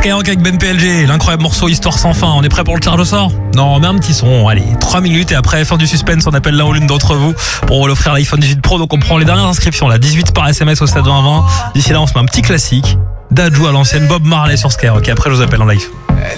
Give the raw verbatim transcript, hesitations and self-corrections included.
Skyrock avec Ben P L G, l'incroyable morceau Histoire sans fin. On est prêt pour le tirage au sort? Non, on met un petit son. Allez, trois minutes et après, fin du suspense, on appelle l'un ou l'une d'entre vous pour l'offrir l'iPhone dix-huit Pro. Donc on prend les dernières inscriptions, là, dix-huit par S M S au sept vingt vingt. D'ici là, on se met un petit classique. Dadju à l'ancienne, Bob Marley sur Skyrock. Et après, je vous appelle en live.